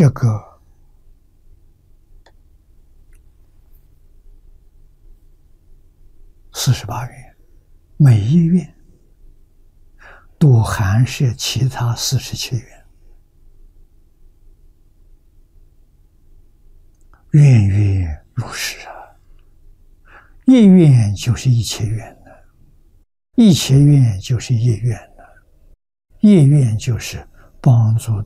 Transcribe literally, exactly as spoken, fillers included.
这个四十八愿，每一愿都含摄其他四十七愿，愿愿如是啊。一愿就是一切愿呢，一切愿就是一愿呢，一愿就是帮助